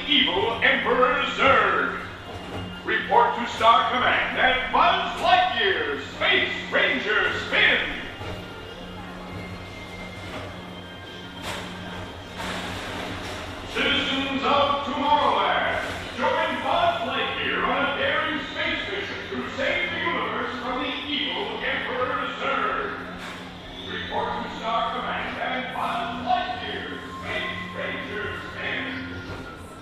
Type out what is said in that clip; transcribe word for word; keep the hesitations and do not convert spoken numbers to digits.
evil Emperor Zurg. Report to Star Command at Buzz Lightyear's Space